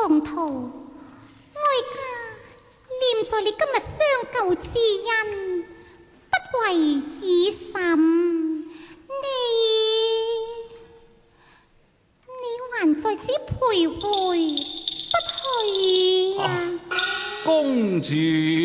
當徒，哀家念在你今日相救之恩，不為已甚。你還在此徘徊不去啊？ 公主。